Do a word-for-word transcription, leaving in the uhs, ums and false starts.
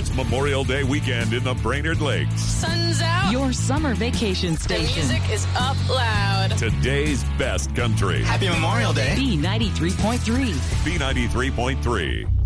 It's Memorial Day weekend in the Brainerd Lakes. Sun's out. Your summer vacation station. The music is up loud. Today's best country. Happy Memorial Day. B ninety-three point three. B ninety-three point three.